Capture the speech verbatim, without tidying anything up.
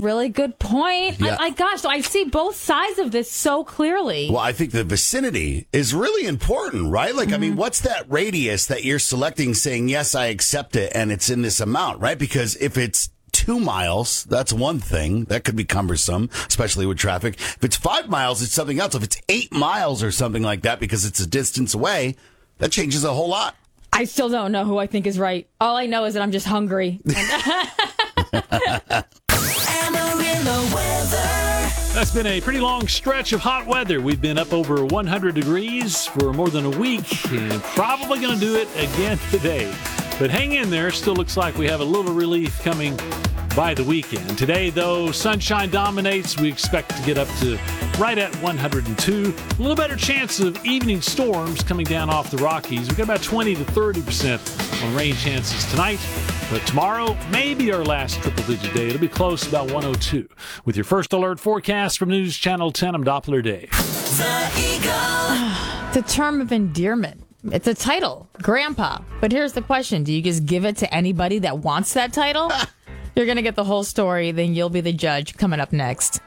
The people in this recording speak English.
really good point. Yeah. I, I gosh, I see both sides of this so clearly. Well, I think the vicinity is really important, right? Like, mm-hmm. I mean, what's that radius that you're selecting saying, yes, I accept it, and it's in this amount, right? Because if it's two miles, that's one thing. That could be cumbersome, especially with traffic. If it's five miles, it's something else. If it's eight miles or something like that because it's a distance away, that changes a whole lot. I still don't know who I think is right. All I know is that I'm just hungry. That's been a pretty long stretch of hot weather. We've been up over one hundred degrees for more than a week and probably going to do it again today. But hang in there. Still looks like we have a little relief coming by the weekend. Today, though, sunshine dominates. We expect to get up to right at one hundred two. A little better chance of evening storms coming down off the Rockies. We've got about twenty to thirty percent on rain chances tonight. But tomorrow may be our last triple-digit day. It'll be close, about one oh two. With your first alert forecast from News Channel ten, I'm Doppler Dave. The Eagle. The term of endearment. It's a title, Grandpa. But here's the question. Do you just give it to anybody that wants that title? You're going to get the whole story, then you'll be the judge coming up next.